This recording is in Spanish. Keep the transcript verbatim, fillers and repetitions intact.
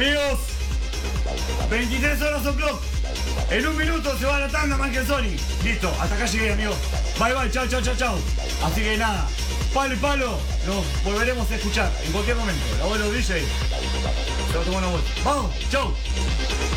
Amigos, veintitrés horas o'clock. En un minuto se va a la tanda Manchezoni. Listo, hasta acá llegué, amigos. Bye bye, chao, chao, chao, chao. Así que nada, palo y palo, nos volveremos a escuchar en cualquier momento. El abuelo D J se va a tomar una vuelta. Vamos, chao.